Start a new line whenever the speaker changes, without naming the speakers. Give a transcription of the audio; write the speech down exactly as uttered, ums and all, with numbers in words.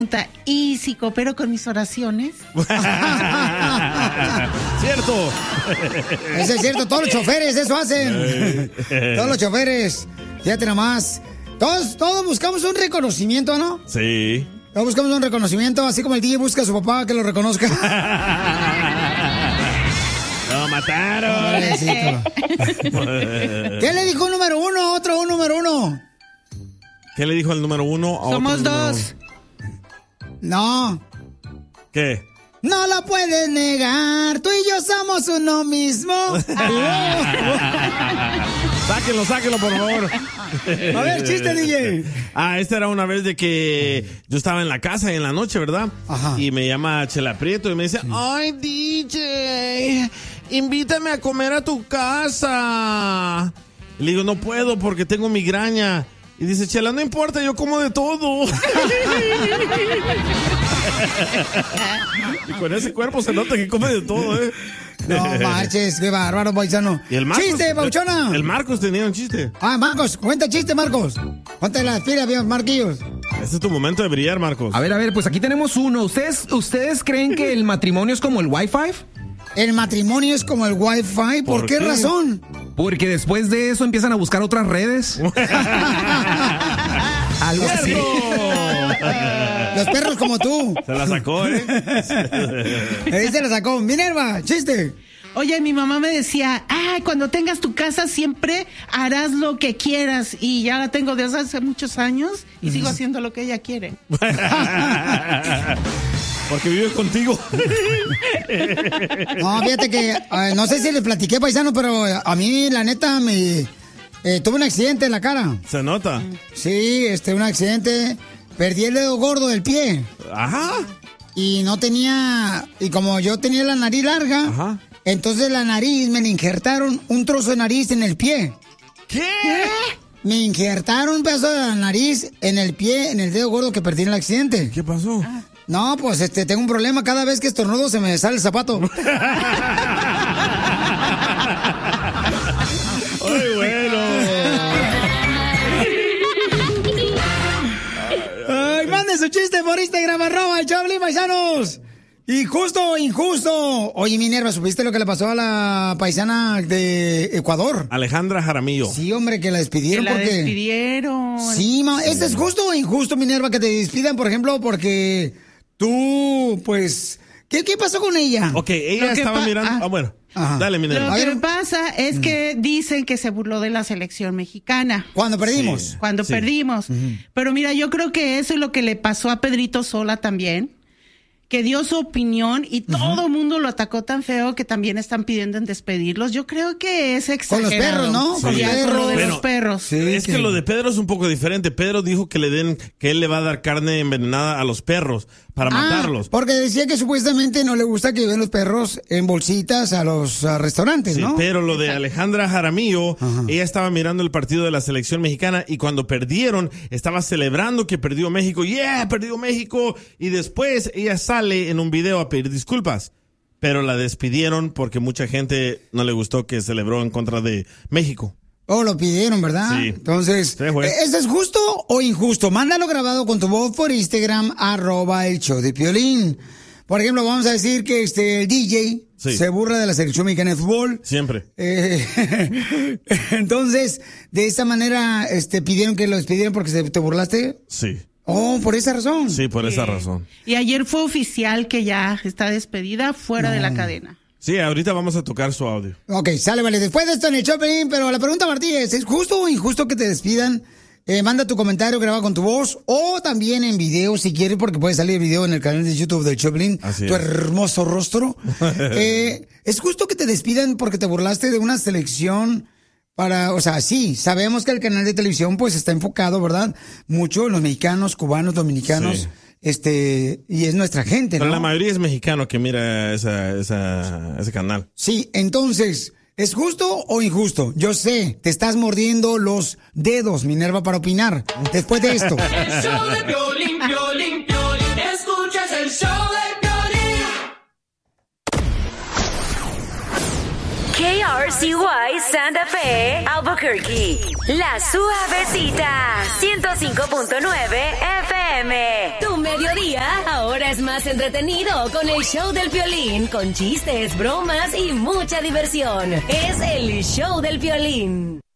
¿Y si coopero con mis oraciones?
Cierto.
Eso es cierto, todos los choferes eso hacen. Todos los choferes. Fíjate nomás. Todos, todos buscamos un reconocimiento, ¿no?
Sí.
Todos buscamos un reconocimiento, así como el D J busca a su papá que lo reconozca.
¡Lo mataron!
¿Qué le dijo un número uno a otro un número uno?
¿Qué le dijo el número uno a
Somos
otro
dos.
No.
¿Qué?
No lo puedes negar, tú y yo somos uno mismo.
Sáquenlo, sáquenlo, por favor.
A ver, chiste, D J.
Ah, esta era una vez de que yo estaba en la casa en la noche, ¿verdad?
Ajá.
Y me llama Chela Prieto y me dice, ay, D J, invítame a comer a tu casa. Y le digo, no puedo porque tengo migraña. Y dice, Chela, no importa, yo como de todo. Y con ese cuerpo se nota que come de todo, ¿eh?
No marches, qué bárbaro, paisano.
¿Y el Marcos?
¡Chiste, Pauchona!
El, el Marcos tenía un chiste.
Ah, Marcos, cuenta chiste, Marcos. Ponte las pilas, bien, Marquillos.
Este es tu momento de brillar, Marcos.
A ver, a ver, pues aquí tenemos uno. ¿Ustedes, ¿ustedes creen que el matrimonio es como el Wi-Fi?
¿El matrimonio es como el Wi-Fi? ¿Por, ¿Por qué, qué razón?
Porque después de eso empiezan a buscar otras redes. Algo así.
Los perros como tú.
Se la sacó, ¿eh?
Ahí se la sacó. Minerva, chiste.
Oye, mi mamá me decía, ah, cuando tengas tu casa siempre harás lo que quieras. Y ya la tengo desde hace muchos años y mm. sigo haciendo lo que ella quiere.
Porque vive contigo.
No, fíjate que, uh, no sé si les platiqué, paisano, pero a mí, la neta, me eh, tuve un accidente en la cara.
¿Se nota?
Sí, este, un accidente. Perdí el dedo gordo del pie.
Ajá.
Y no tenía, y como yo tenía la nariz larga, ajá, entonces la nariz, me le injertaron un trozo de nariz en el pie.
¿Qué?
Me injertaron un pedazo de la nariz en el pie, en el dedo gordo que perdí en el accidente.
¿Qué pasó?
Ah. No, pues este, tengo un problema. Cada vez que estornudo se me sale el zapato.
¡Ay, bueno!
¡Ay, mande su chiste por Instagram, arroba el Choplin, paisanos! Injusto o injusto. Oye, Minerva, ¿supiste lo que le pasó a la paisana de Ecuador?
Alejandra Jaramillo.
Sí, hombre, que la despidieron
que la
porque...
despidieron.
Sí, ma... ¿Esto es justo o injusto, Minerva, que te despidan, por ejemplo, porque tú, pues... ¿Qué, qué pasó con ella?
Ok, ella estaba pa... mirando... Ah, ah bueno. Ajá. Dale, Minerva.
Lo que pasa es que dicen que se burló de la selección mexicana.
Cuando perdimos.
Sí. Cuando
sí.
perdimos. Uh-huh. Pero mira, yo creo que eso es lo que le pasó a Pedrito Sola también, que dio su opinión y uh-huh. todo el mundo lo atacó tan feo que también están pidiendo en despedirlos. Yo creo que es exagerado.
Con los perros, ¿no?
Sí.
Con,
sí.
perros.
Con lo de
bueno,
los perros.
Sí, es que... que lo de Pedro es un poco diferente. Pedro dijo que le den, que él le va a dar carne envenenada a los perros para ah, matarlos.
Porque decía que supuestamente no le gusta que lleven los perros en bolsitas a los a restaurantes,
sí,
¿no?
Pero lo de Alejandra Jaramillo, ajá, ella estaba mirando el partido de la selección mexicana y cuando perdieron, estaba celebrando que perdió México. ¡Yeah! ¡Perdió México! Y después ella sale en un video a pedir disculpas. Pero la despidieron porque mucha gente no le gustó que celebró en contra de México.
Oh, lo pidieron, ¿verdad?
Sí.
Entonces,
sí,
¿eso es justo o injusto? Mándalo grabado con tu voz por Instagram, arroba el show de Piolín. Por ejemplo, vamos a decir que este el D J sí. se burla de la selección mexicana de fútbol.
Siempre.
Eh, entonces, de esta manera, este, pidieron que lo despidieran porque se, te burlaste.
Sí.
Oh, por esa razón.
Sí, por
sí.
esa razón.
Y ayer fue oficial que ya está despedida fuera no. de la cadena.
Sí, ahorita vamos a tocar su audio.
Ok, sale, vale. Después de esto en el Choplin, pero la pregunta, Martí, es, ¿es justo o injusto que te despidan? Eh, manda tu comentario grabado con tu voz o también en video si quieres, porque puede salir video en el canal de YouTube del Choplin.
Así
tu
es.
hermoso rostro. eh, ¿Es justo que te despidan porque te burlaste de una selección? Para, o sea, sí, sabemos que el canal de televisión pues está enfocado, ¿verdad? Mucho en los mexicanos, cubanos, dominicanos, sí. este, y es nuestra gente, ¿no?
Pero la mayoría es mexicano que mira esa, esa, ese canal.
Sí, entonces, ¿es justo o injusto? Yo sé, te estás mordiendo los dedos, Minerva, para opinar. Después de esto.
El show de Piolín, Piolín, Piolín, escuchas el show de
K R C Y Santa Fe, Albuquerque. La Suavecita, ciento cinco punto nueve F M. Tu mediodía ahora es más entretenido con el show del Piolín, con chistes, bromas y mucha diversión. Es el show del Piolín.